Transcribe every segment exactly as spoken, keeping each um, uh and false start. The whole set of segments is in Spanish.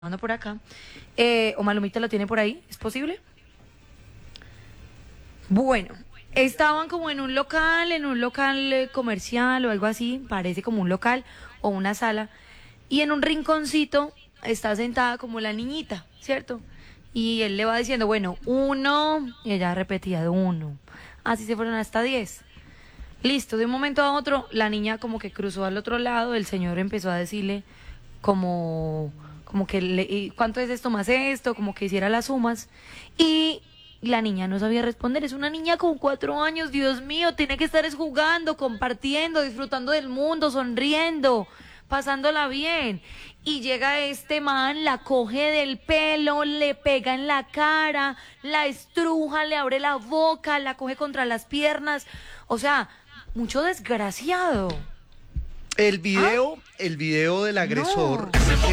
Ando por acá. Eh, o Malumita lo tiene por ahí, ¿es posible? Bueno, estaban como en un local, en un local eh, comercial o algo así, parece como un local o una sala, y en un rinconcito está sentada como la niñita, ¿cierto? Y él le va diciendo, bueno, uno, y ella repetía, uno. Así se fueron hasta diez. Listo, de un momento a otro, la niña como que cruzó al otro lado, el señor empezó a decirle como, como que, le, y, ¿cuánto es esto más esto? Como que hiciera las sumas. Y la niña no sabía responder, es una niña con cuatro años, Dios mío, tiene que estar es jugando, compartiendo, disfrutando del mundo, sonriendo, pasándola bien. Y llega este man, la coge del pelo, le pega en la cara, la estruja, le abre la boca, la coge contra las piernas. O sea, mucho desgraciado. El video, ¿Ah? el video del agresor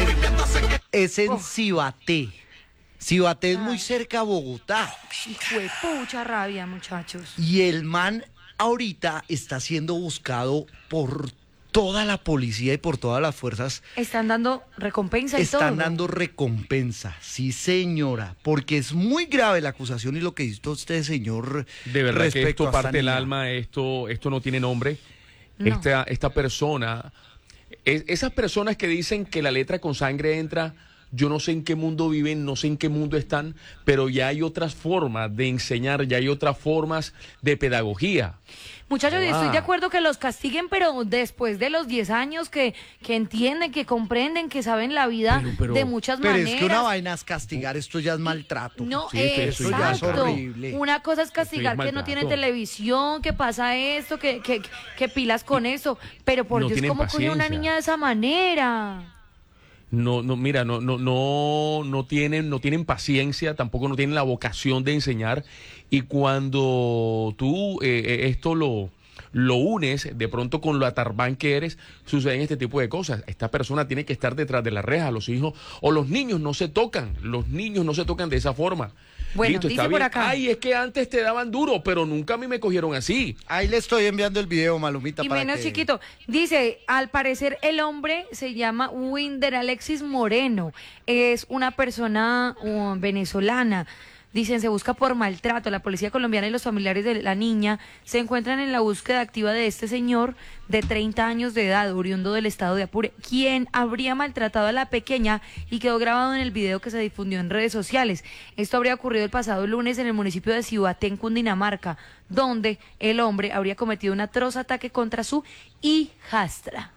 no. es en Oh. Cibaté. Cibaté es Ay. muy cerca a Bogotá. Fue mucha rabia, muchachos. Y el man ahorita está siendo buscado por toda la policía y por todas las fuerzas. Están dando recompensa y todo. Están dando recompensa, sí señora, porque es muy grave la acusación y lo que hizo este señor. De verdad que respecto esto a esta parte del niña. alma, esto, esto no tiene nombre. No. Esta, esta persona, es, esas personas que dicen que la letra con sangre entra, yo no sé en qué mundo viven, no sé en qué mundo están, pero ya hay otras formas de enseñar, ya hay otras formas de pedagogía. Muchachos, Ah. estoy de acuerdo que los castiguen, pero después de los diez años que, que entienden, que comprenden, que saben la vida Pero, pero- de muchas Pero maneras. es que una vaina es castigar, esto ya es maltrato. No, Sí, pero eso ya es exacto. horrible. Una cosa es castigar Eso ya es que no tiene maltrato. televisión, que pasa esto, que, que, que pilas con eso. Pero por No Dios, tienen ¿cómo coge una paciencia. niña de esa manera? No, no, mira, no, no, no, no tienen, no tienen paciencia, tampoco no tienen la vocación de enseñar. Y cuando tú eh, esto lo, lo unes de pronto con lo atarbán que eres, suceden este tipo de cosas. Esta persona tiene que estar detrás de la reja, los hijos o los niños no se tocan, los niños no se tocan de esa forma. Bueno, Listo, dice está por bien. acá. Ay, es que antes te daban duro, pero nunca a mí me cogieron así. Ahí le estoy enviando el video, Malumita. Y para menos que- chiquito. Dice, al parecer el hombre se llama Winder Alexis Moreno. Es una persona uh, venezolana. Dicen, se busca por maltrato. La policía colombiana y los familiares de la niña se encuentran en la búsqueda activa de este señor de treinta años de edad, oriundo del estado de Apure, quien habría maltratado a la pequeña y quedó grabado en el video que se difundió en redes sociales. Esto habría ocurrido el pasado lunes en el municipio de Cibaté, en Cundinamarca, donde el hombre habría cometido un atroz ataque contra su hijastra.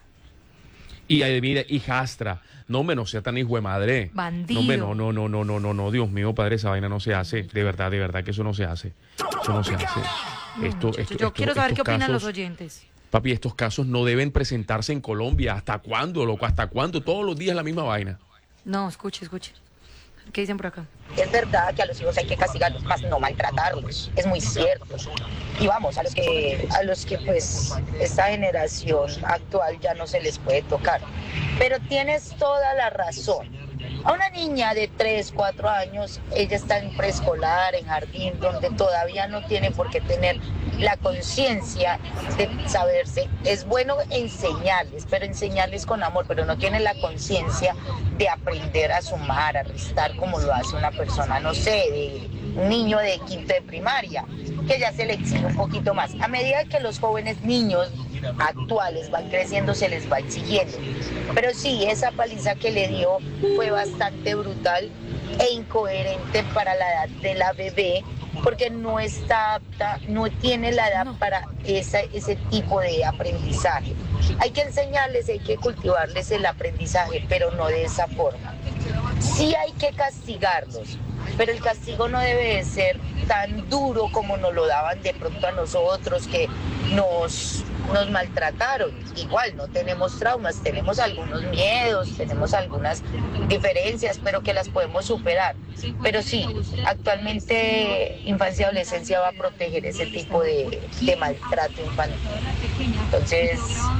Y ahí mira, hijastra. No, hombre, no sea tan hijo de madre. Bandido. No, hombre, no, no, no, no, no, no, no, Dios mío, padre, esa vaina no se hace. De verdad, de verdad que eso no se hace. Eso no se hace. Esto, Muchachos, esto, yo esto- quiero saber estos qué opinan casos, los oyentes. Papi, estos casos no deben presentarse en Colombia. ¿Hasta cuándo, loco? ¿Hasta cuándo? Todos los días la misma vaina. No, escuche, escuche. ¿Qué dicen por acá? Es verdad que a los hijos hay que castigarlos, más no maltratarlos, es muy cierto. Y vamos, a los que, a los que pues esta generación actual ya no se les puede tocar. Pero tienes toda la razón. A una niña de tres, cuatro años, ella está en preescolar, en jardín, donde todavía no tiene por qué tener la conciencia de saberse. Es bueno enseñarles, pero enseñarles con amor, pero no tiene la conciencia de aprender a sumar, a restar, como lo hace una persona, no sé, de un niño de quinto de primaria, que ya se le exige un poquito más. A medida que los jóvenes niños actuales van creciendo, se les va exigiendo. Pero sí, esa paliza que le dio fue bastante brutal e incoherente para la edad de la bebé, porque no está apta, no tiene la edad No. para esa, ese tipo de aprendizaje. Hay que enseñarles, hay que cultivarles el aprendizaje, pero no de esa forma. Sí hay que castigarlos, pero el castigo no debe de ser tan duro como nos lo daban de pronto a nosotros, que nos, nos maltrataron. Igual no tenemos traumas, tenemos algunos miedos, tenemos algunas diferencias, pero que las podemos superar. Pero sí, actualmente Infancia y Adolescencia va a proteger ese tipo de, de maltrato infantil. Entonces,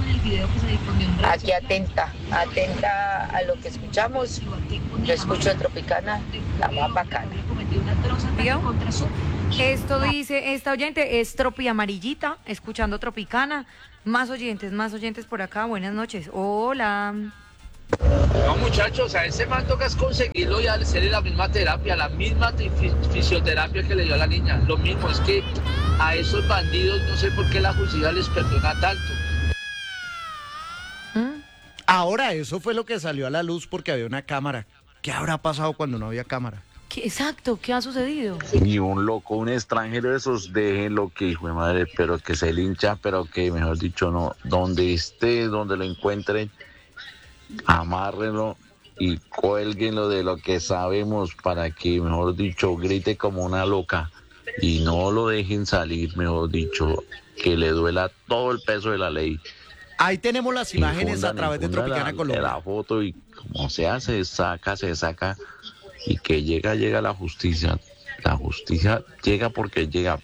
aquí atenta, atenta a lo que escuchamos. Yo escucho Tropicana, la más bacana. ¿Vio? Esto dice, esta oyente es Tropi Amarillita, escuchando Tropicana. Más oyentes, más oyentes por acá. Buenas noches. Hola. No, muchachos, a ese man tocas conseguirlo y hacerle la misma terapia, la misma fisioterapia que le dio a la niña. Lo mismo, es que a esos bandidos no sé por qué la justicia les perdona tanto. ¿Mm? Ahora, eso fue lo que salió a la luz porque había una cámara. ¿Qué habrá pasado cuando no había cámara? ¿Qué, exacto, ¿qué ha sucedido? Y un loco, un extranjero de esos, déjenlo que hijo de madre, pero que se lincha, pero que mejor dicho no, donde esté, donde lo encuentren, amárrenlo y cuélguenlo de lo que sabemos para que, mejor dicho, grite como una loca y no lo dejen salir, mejor dicho, que le duela todo el peso de la ley. Ahí tenemos las imágenes Infundan, a través de Tropicana la, Colombia. La foto y como se hace, saca, se saca y que llega, llega la justicia. La justicia llega porque llega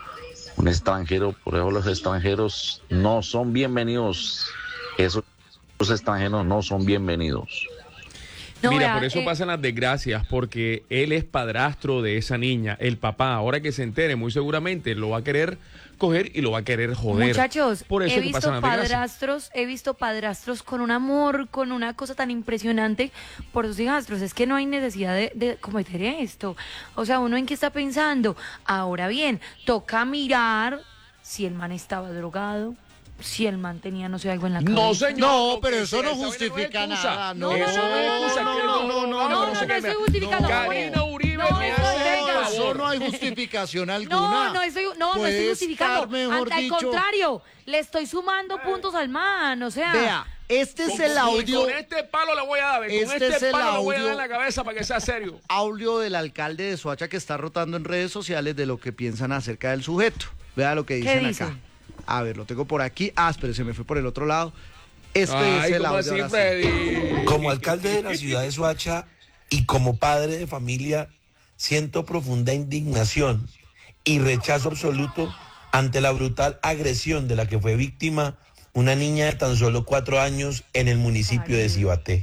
un extranjero, por eso los extranjeros no son bienvenidos. Esos Los extranjeros no son bienvenidos. No, Mira, vea, por eso eh... pasan las desgracias, porque él es padrastro de esa niña, el papá, ahora que se entere, muy seguramente lo va a querer coger y lo va a querer joder. Muchachos, por eso he que visto pasan las desgracias. padrastros, he visto padrastros con un amor, con una cosa tan impresionante por sus hijastros. Es que no hay necesidad de, de cometer esto. O sea, uno en qué está pensando. Ahora bien, toca mirar si el man estaba drogado, si el man tenía, no sé, algo en la cabeza. No, señor. No, lo pero que eso sea, no esa justifica vaina no es excusa. nada. No, No, Eso no es excusa. no, que no, no, no, no, no, no no sé estoy qué me- justificando. no. Karina Uribe, No, me eso hace venga. el Eso favor. no hay justificación alguna. No, no estoy, no, no Puede estoy estar, justificando. mejor Al, al dicho. contrario, le estoy sumando puntos al man, o sea. Vea, este es Con- el audio, Con este palo le voy a dar, con Este este, es el palo le voy a dar audio. en la cabeza para que sea serio. audio del alcalde de Soacha que está rotando en redes sociales de lo que piensan acerca del sujeto. Vea lo que dicen dice? acá. A ver, lo tengo por aquí. Ah, pero se me fue por el otro lado. Este Ay, es el ¿cómo audio. así, ahora sí. Freddy? Como alcalde de la ciudad de Soacha y como padre de familia, siento profunda indignación y rechazo absoluto ante la brutal agresión de la que fue víctima una niña de tan solo cuatro años en el municipio de Cibaté.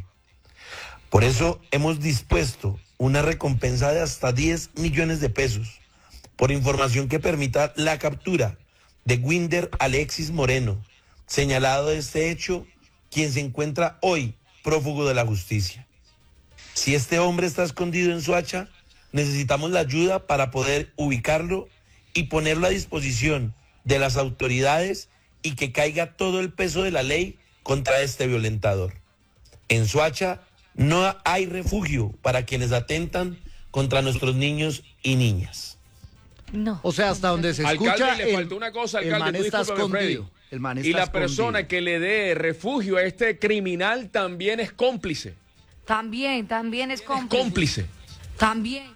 Por eso hemos dispuesto una recompensa de hasta diez millones de pesos por información que permita la captura de Winder Alexis Moreno, señalado de este hecho, quien se encuentra hoy prófugo de la justicia. Si este hombre está escondido en Soacha, necesitamos la ayuda para poder ubicarlo y ponerlo a disposición de las autoridades y que caiga todo el peso de la ley contra este violentador. En Soacha no hay refugio para quienes atentan contra nuestros niños y niñas. No. O sea, hasta donde se Alcalde, escucha, le el, faltó una cosa, el alcalde, man tú está discúlpame, Freddy. escondido. El man Y está la persona escondido. que le dé refugio a este criminal también es cómplice. También, también es cómplice. Cómplice. También.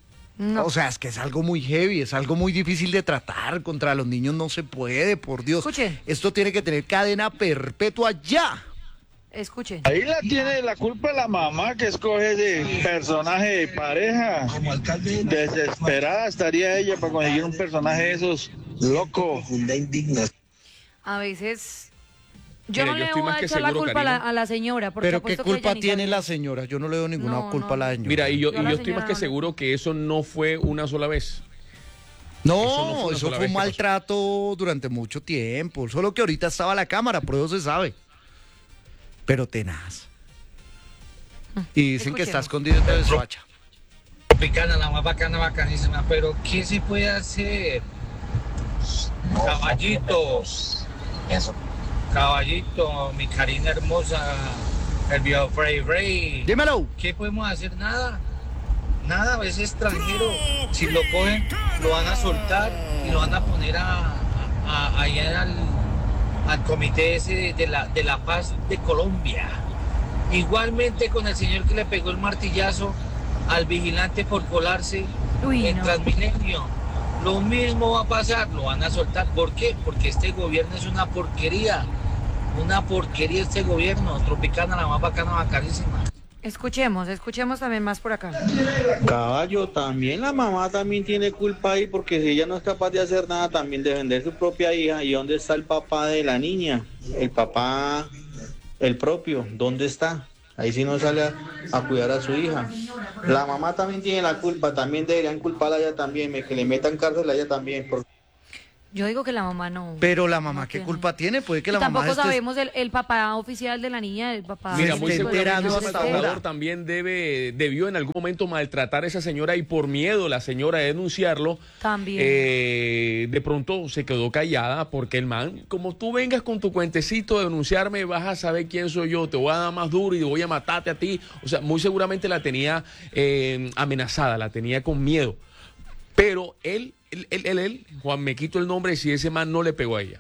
No. O sea, es que es algo muy heavy, es algo muy difícil de tratar. Contra los niños no se puede, por Dios. Escuchen. Esto tiene que tener cadena perpetua ya. Escuchen. Ahí la tiene la culpa la mamá que escoge de personaje de pareja. Desesperada estaría ella para conseguir un personaje de esos loco. A veces yo Mire, no yo le estoy voy más a que echar la seguro, culpa a la, Karina. a la señora. Porque Pero qué apuesto que ella culpa ni tiene sabía. la señora. Yo no le doy ninguna No, culpa no, a la no. señora. Mira, y yo, Yo y a la yo estoy más señora que no le- seguro que eso no fue una sola vez. No, Eso no fue una eso sola fue vez un que pasó. maltrato durante mucho tiempo. Solo que ahorita estaba la cámara, por eso se sabe. Pero tenaz. Y dicen que está Escuchemos. escondido entre Soacha. Tropicana, la más bacana, bacanísima, pero ¿qué se puede hacer? Caballito, caballito, mi Karina hermosa, el viejo Frey Frey. Dímelo. ¿Qué podemos hacer? Nada, nada, es extranjero. Si lo cogen, lo van a soltar y lo van a poner a, a, a- allá al, al comité ese de la, de la paz de Colombia. Igualmente con el señor que le pegó el martillazo al vigilante por colarse Uy, en no. Transmilenio. Lo mismo va a pasar, lo van a soltar. ¿Por qué? Porque este gobierno es una porquería. Una porquería este gobierno. Tropicana, la más bacana, bacanísima. Escuchemos, escuchemos también más por acá. Caballo, también la mamá también tiene culpa ahí porque si ella no es capaz de hacer nada, también defender su propia hija. ¿Y dónde está el papá de la niña? El papá, el propio, ¿dónde está? Ahí sí no sale a, a cuidar a su hija. La mamá también tiene la culpa, también deberían culparla a ella también, me- que le metan cárcel a ella también. Por... Yo digo que la mamá no. Pero la mamá, no ¿qué tiene. culpa tiene? Puede que Y la mamá tampoco esté... sabemos el, el papá oficial de la niña, el papá. Mira, Se muy esté seguramente enterando ese hasta maltratador ahora. también debe, debió en algún momento maltratar a esa señora y por miedo la señora de denunciarlo, También. eh, de pronto se quedó callada porque el man, como tú vengas con tu cuentecito de denunciarme, vas a saber quién soy yo, te voy a dar más duro y voy a matarte a ti. O sea, muy seguramente la tenía eh, amenazada, la tenía con miedo. Pero él, él, él, él, él, Juan, me quito el nombre si ese man no le pegó a ella.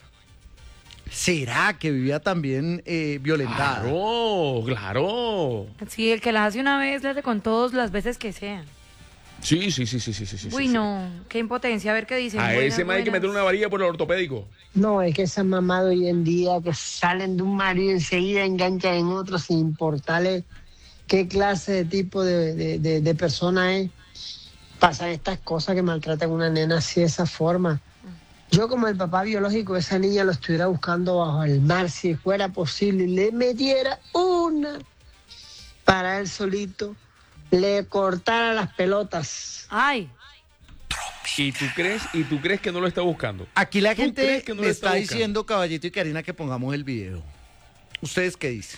¿Será que vivía también eh, violentada? Claro, claro. Sí, el que la hace una vez, la hace con todos las veces que sean. Sí, sí, sí, sí, sí, sí. Uy, sí, no, qué impotencia, a ver qué dicen. A Buenas, ese man hay que buenas. meter una varilla por el ortopédico. No, es que esas mamás de hoy en día que salen de un marido y enseguida enganchan en otro sin importarle qué clase de tipo de, de, de, de persona es. Pasan estas cosas que maltratan a una nena así de esa forma. Yo como el papá biológico de esa niña lo estuviera buscando bajo el mar si fuera posible y le metiera una para él solito, le cortara las pelotas. Ay. ¿Y tú crees, y tú crees que no lo está buscando? Aquí la ¿Tú gente crees que no me lo está, está buscando? diciendo, Caballito y Karina, que pongamos el video. ¿Ustedes qué dicen?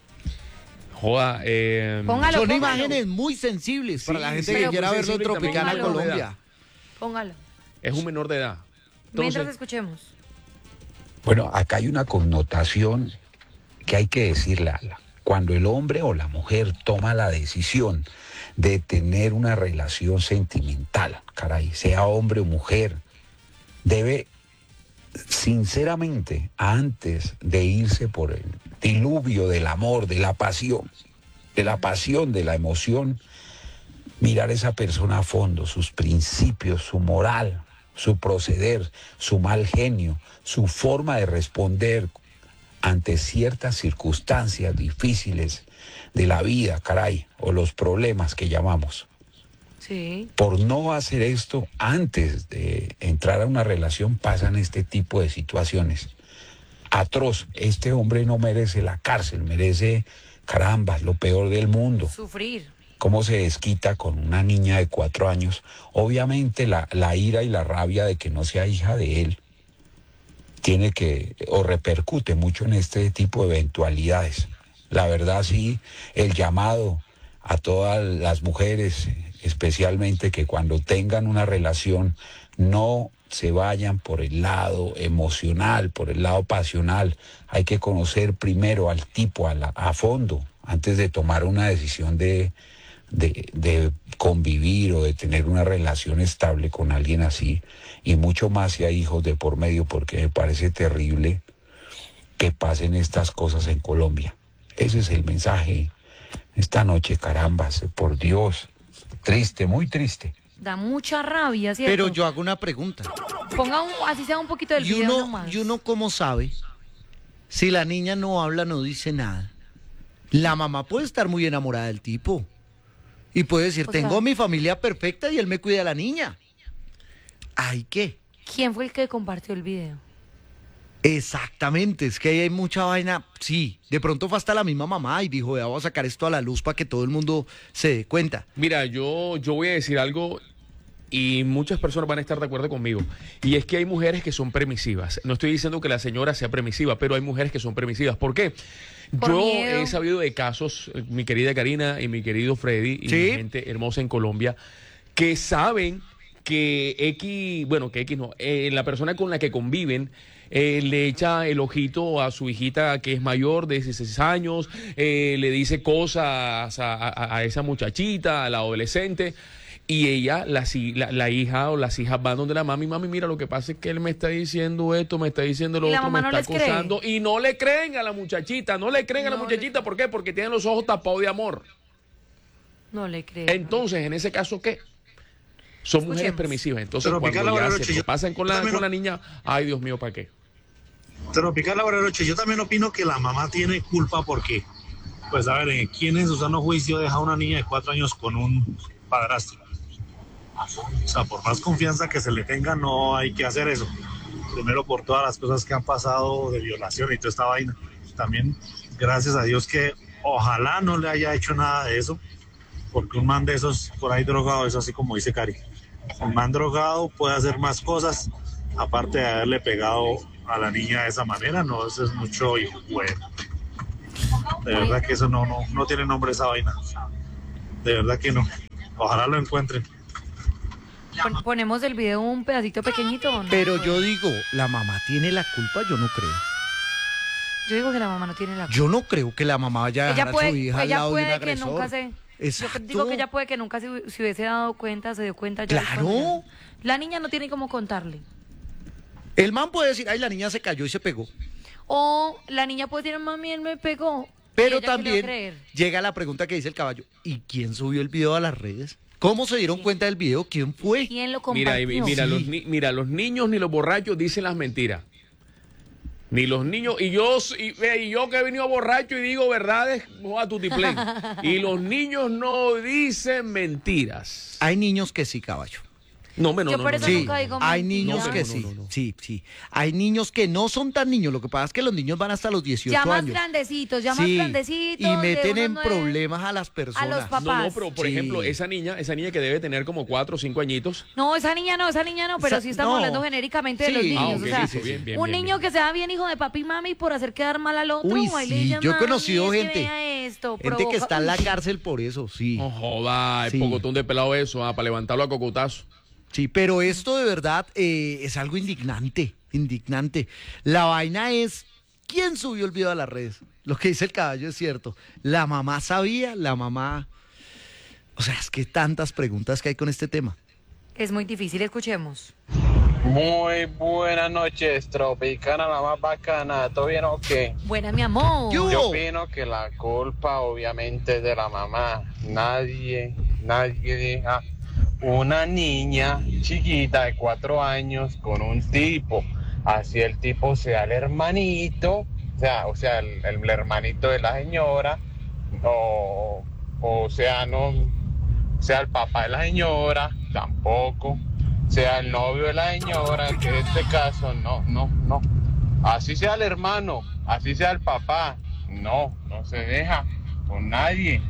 Joda, eh, Póngalo, Son póngalo. imágenes muy sensibles para Sí, la gente sí, que pero quiera muy verlo en sensible y también Tropicana, póngalo. Colombia. Póngalo. es un menor de edad. Mientras Entonces, escuchemos. Bueno, acá hay una connotación que hay que decirla. Cuando el hombre o la mujer toma la decisión de tener una relación sentimental, caray, sea hombre o mujer, debe sinceramente, antes de irse por el diluvio del amor, de la pasión, de la pasión, de la emoción, mirar a esa persona a fondo, sus principios, su moral, su proceder, su mal genio, su forma de responder ante ciertas circunstancias difíciles de la vida, caray, o los problemas que llamamos. Sí. Por no hacer esto antes de entrar a una relación pasan este tipo de situaciones. Atroz, este hombre no merece la cárcel, merece, caramba, lo peor del mundo. Sufrir. Cómo se desquita con una niña de cuatro años. Obviamente la, la ira y la rabia de que no sea hija de él tiene que, o repercute mucho en este tipo de eventualidades. La verdad sí, el llamado a todas las mujeres, especialmente que cuando tengan una relación no se vayan por el lado emocional, por el lado pasional. Hay que conocer primero al tipo a, la, a fondo antes de tomar una decisión de, de, de convivir o de tener una relación estable con alguien así, y mucho más si hay hijos de por medio, porque me parece terrible que pasen estas cosas en Colombia. Ese es el mensaje esta noche, carambas, por Dios, triste, muy triste. Da mucha rabia, ¿cierto? Pero yo hago una pregunta. Ponga un, así sea un poquito del ¿Y video uno, nomás. ¿Y uno cómo sabe? Si la niña no habla, no dice nada. La mamá puede estar muy enamorada del tipo. Y puede decir, O sea- tengo mi familia perfecta y él me cuida a la niña. ¿Ay qué? ¿Quién fue el que compartió el video? Exactamente, es que ahí hay mucha vaina. Sí, de pronto fue hasta la misma mamá y dijo, "Vea, vamos a sacar esto a la luz para que todo el mundo se dé cuenta". mira, yo, yo voy a decir algo y muchas personas van a estar de acuerdo conmigo. Y es que hay mujeres que son permisivas. No estoy diciendo que la señora sea permisiva, pero hay mujeres que son permisivas. ¿Por qué? Por Yo miedo. he sabido de casos, eh, mi querida Karina y mi querido Freddy y Sí. mi gente hermosa en Colombia, que saben que X, bueno, que X no, eh, la persona con la que conviven eh, le echa el ojito a su hijita que es mayor de dieciséis años, eh, le dice cosas a, a- a esa muchachita, a la adolescente, y ella, la, si- la, la hija o las hijas van donde la mami, mami, mira, lo que pasa es que él me está diciendo esto, me está diciendo lo Y la otro, me mamá no está les cree. acosando, y no le creen a la muchachita, no le creen a la No le muchachita, ¿por qué? Porque tienen los ojos tapados de amor. No le creo. Entonces, en ese caso, ¿qué? Son mujeres Escuchemos. permisivas. Entonces, Pero picar cuando la ya barroche, se yo- pasan con yo la, también con lo- la niña, ay, Dios mío, ¿para qué? Tropical Laboratorio, yo también opino que la mamá tiene culpa porque, pues a ver, ¿quién en su sano juicio deja a una niña de cuatro años con un padrastro? O sea, por más confianza que se le tenga, no hay que hacer eso. Primero por todas las cosas que han pasado de violación y toda esta vaina. También, gracias a Dios que ojalá no le haya hecho nada de eso, porque un man de esos por ahí drogado es así como dice Cari. Un man drogado puede hacer más cosas aparte de haberle pegado a la niña de esa manera, no, eso es mucho y bueno. De verdad que eso no, no, no tiene nombre esa vaina. De verdad que no. Ojalá lo encuentren. Pon- ponemos el video un pedacito pequeñito, ¿o no? Pero yo digo, ¿la mamá tiene la culpa? Yo no creo. Yo digo que la mamá no tiene la culpa. Yo no creo que la mamá vaya a dejar Ella a puede, su hija al ella lado de un puede que agresor. nunca se... Exacto. Yo digo que ella puede que nunca se, se hubiese dado cuenta, se dio cuenta ya. Claro. cuando ya- La niña no tiene cómo contarle. El man puede decir, ay, la niña se cayó y se pegó. O la niña puede decir, mami, él me pegó. Pero y ella que le va a también creer. llega la pregunta que dice el caballo, ¿y quién subió el video a las redes? ¿Cómo se dieron cuenta del video? ¿Quién fue? ¿Quién lo Mira, compartió? y- mira, Sí. los, ni- mira, los niños ni los borrachos dicen las mentiras. Ni los niños, y yo, y, ve, y yo que he venido borracho y digo verdades, a tutiplén. Y los niños no dicen mentiras. Hay niños que sí, caballo. No, hombre, no, Yo no, por no, eso no, Sí, no, nunca no. digo hay mentira. niños No, que no, sí, no, no. sí, sí. Hay niños que no son tan niños, lo que pasa es que los niños van hasta los dieciocho Ya más años. grandecitos, ya más Sí, grandecitos. y de meten unos en nueve problemas a las personas. a los papás. No, no, pero por Sí. ejemplo, esa niña, esa niña que debe tener como cuatro o cinco añitos. No, esa niña no, esa niña no, pero Esa- sí estamos no. hablando genéricamente de Sí. los niños. Ah, o ok, sea, listo, bien, bien, un bien, niño bien. que sea bien hijo de papi y mami por hacer quedar mal al otro. Uy, ahí le sí, dicen, yo he "Mami, conocido es que gente, vea esto, gente que provoca". está en la Uy, cárcel por eso, sí. No joda, el Sí. pocotón de pelado eso, ah, para levantarlo a cocotazo. Sí, pero esto de verdad eh, es algo indignante, indignante. La vaina es, ¿quién subió el video a las redes? Lo que dice el caballo es cierto. La mamá sabía, la mamá... O sea, es que tantas preguntas que hay con este tema. Es muy difícil, escuchemos. Muy buenas noches, Tropicana, la más bacana. ¿Todo bien o qué? Buena, mi amor. ¿Qué hubo? Yo opino que la culpa obviamente es de la mamá. Nadie, nadie deja una niña chiquita de cuatro años con un tipo. Así el tipo sea el hermanito, o sea, o sea el, el hermanito de la señora, o, o sea, no, sea el papá de la señora, tampoco. Sea el novio de la señora, que en este caso no, no, no. Así sea el hermano, así sea el papá, no, no se deja con nadie.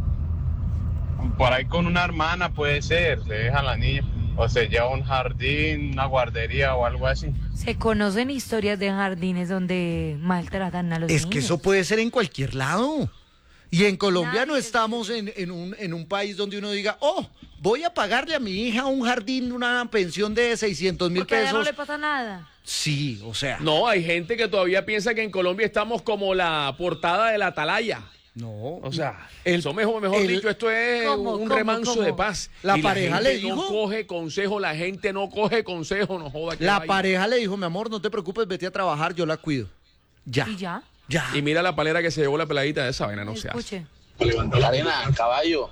Por ahí con una hermana puede ser, se deja a la niña, o se lleva a un jardín, una guardería o algo así. Se conocen historias de jardines donde maltratan a los Es niños. que eso puede ser en cualquier lado. Y en Colombia no Nadie- estamos en, en un, en un país donde uno diga, oh, voy a pagarle a mi hija un jardín, una pensión de seiscientos mil Porque allá pesos. no le pasa nada. Sí, o sea. No, hay gente que todavía piensa que en Colombia estamos como la portada de la atalaya. No. O sea, El- eso mejor, mejor el- dicho, esto es ¿Cómo, un cómo, remanso cómo? de paz. La Y pareja gente le no dijo- coge consejo, la gente no coge consejo, no joda. qué La vaina. pareja le dijo, mi amor, no te preocupes, vete a trabajar, yo la cuido. Ya. ¿Y ya? Ya. Y mira la palera que se llevó la peladita de esa vaina, no se hace. Escuche. Arena, caballo,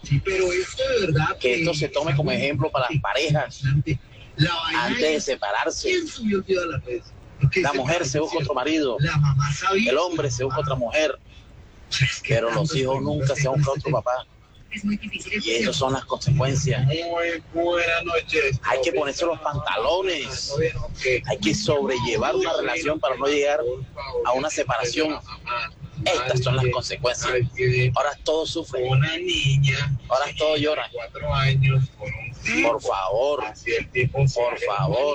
que esto se tome como ejemplo para las parejas antes de separarse. La mujer se busca otro marido, el hombre se busca otra mujer, pero los hijos nunca se buscan otro papá. Y esas son las consecuencias. Muy buenas noches. Hay que ponerse los pantalones, hay que sobrellevar una relación para no llegar a una separación. Estas son las consecuencias. Ahora todos sufren. Una niña, Ahora todos lloran. cuatro años, con un Por favor, así el tipo por favor.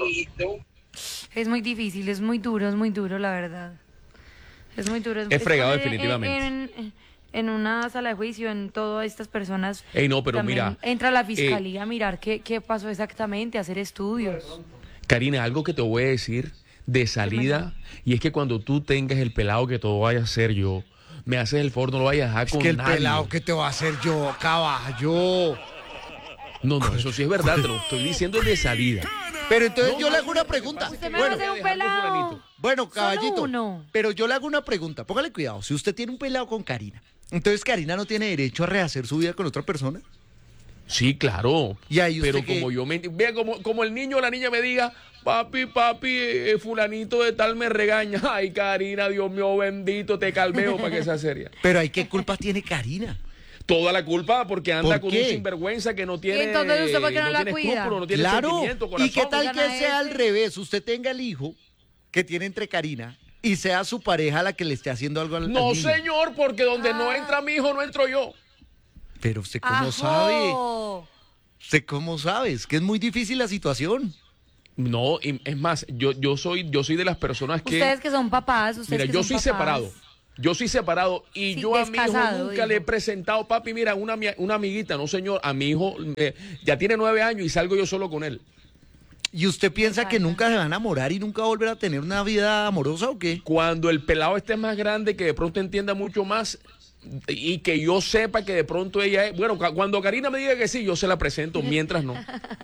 Es muy difícil, es muy duro, es muy duro, la verdad. Es muy duro. Es fregado, poner definitivamente. En, en- en una sala de juicio, en todas estas personas. Ey, no, pero también mira, entra la eh, fiscalía a mirar qué, qué pasó exactamente, a hacer estudios. Karina, algo que te voy a decir de salida, y es que cuando tú tengas el pelado que todo vaya a ser yo, me haces el favor, no lo vayas a dejar Es con que el nadie. pelado que te va a hacer yo, caballo. No, no, eso sí es verdad, te lo estoy diciendo de salida. Pero entonces No, yo le no, hago una lo que pregunta. pasa es Usted que me va a Bueno, hacer un dejar con pelado. fulanito. bueno, Solo caballito. uno. Pero yo le hago una pregunta. Póngale cuidado. Si usted tiene un pelado con Karina, entonces Karina no tiene derecho a rehacer su vida con otra persona. Sí, claro. Y ahí usted Pero qué- como yo me... Vea, como, como el niño o la niña me diga, papi, papi, eh, fulanito de tal me regaña. Ay, Karina, Dios mío bendito, te calmeo para que sea seria. Pero ahí qué culpa tiene Karina. Toda la culpa porque anda ¿Por con qué? un sinvergüenza que no tiene... entonces usted por qué no la tiene cuida? escrúpulos, no tiene Claro. sentimiento, ¿Y corazón. qué tal Oigan a que sea al ese. revés? Usted tenga el hijo que tiene entre Karina y sea su pareja la que le esté haciendo algo al, al No, niño. señor, porque donde no Ah. entra mi hijo, no entro yo. Pero usted cómo Ajo. sabe. ¿Usted cómo sabe? Es que es muy difícil la situación. No, y es más, yo, yo soy, yo soy de las personas que. Ustedes que son papás, ustedes Mira, que yo son soy papás. separado. Yo soy separado y Sí, yo a mi hijo descasado, nunca digo. le he presentado, papi, mira, una, mi- una amiguita, no señor, a mi hijo eh, ya tiene nueve años y salgo yo solo con él. ¿Y usted piensa que nunca se va a enamorar y nunca va a volver a tener una vida amorosa o qué? Cuando el pelado esté más grande, que de pronto entienda mucho más y que yo sepa que de pronto ella es... Bueno, cu- cuando Karina me diga que sí, yo se la presento, mientras no.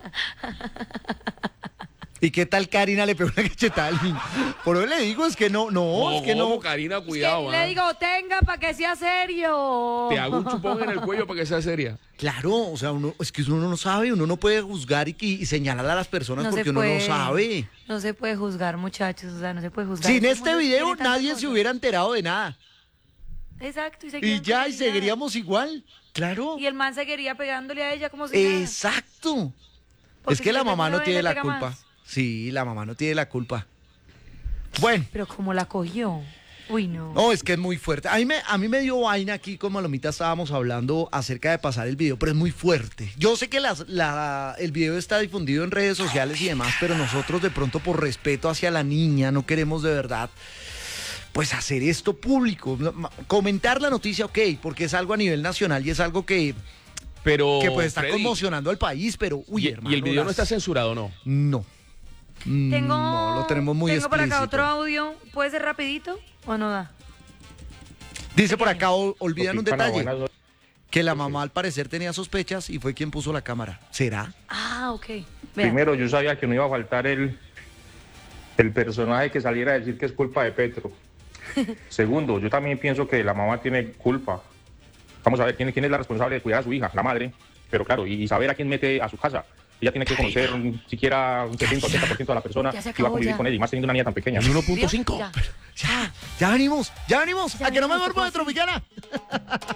¿Y qué tal Karina le pegó una cachetada al niño? Por eso le digo, es que no, no, No, es que no. Karina, Que cuidado. le ¿ah? digo, tenga para que sea serio. Te hago un chupón en el cuello para que sea seria. Claro, o sea, uno, es que uno no sabe, uno no puede juzgar y, y señalar a las personas No se porque uno puede. no sabe. No se puede juzgar, muchachos, o sea, no se puede juzgar. Sin Este este mundo video tiene tantas nadie se cosas. hubiera enterado de nada. Exacto, y, Y seguían ya, como y si nada. seguiríamos igual. Claro. Y el man seguiría pegándole a ella como si nada. Exacto. Porque Es que si la le pega mamá una no vez, tiene le la pega culpa. más. Sí, la mamá no tiene la culpa. Bueno. Pero como la cogió. Uy, no. No, es que es muy fuerte. A mí, me, a mí me dio vaina aquí con Malomita, estábamos hablando acerca de pasar el video, pero es muy fuerte. Yo sé que las- la, el video está difundido en redes sociales y demás, pero nosotros de pronto por respeto hacia la niña no queremos de verdad pues hacer esto público. Ma- Comentar la noticia, ok, porque es algo a nivel nacional y es algo que, Pero, que pues está Freddy, conmocionando al país, pero uy, y, hermano. y el video no las- está censurado, ¿no? No. Mm, Tengo, No, lo tenemos muy tengo por acá explícito. otro audio. ¿Puede ser rapidito o no da? Dice por acá, o- olvidan un Tropicana, detalle, buenas noches. que la mamá al parecer tenía sospechas y fue quien puso la cámara. ¿Será? Ah, ok. Vean. Primero, yo sabía que no iba a faltar el, el personaje que saliera a decir que es culpa de Petro. Segundo, yo también pienso que la mamá tiene culpa. Vamos a ver quién, quién es la responsable de cuidar a su hija, la madre. Pero claro, y, y saber a quién mete a su casa. Ella tiene que conocer un- siquiera un setenta, ochenta por ciento de la persona Ya se que va a acabó, convivir ya. con ella, y más teniendo una niña tan pequeña. uno punto cinco. Ya. Ya, ya venimos, ya venimos. Ya a que no me venimos, duermo de ¿cómo así? Tropicana.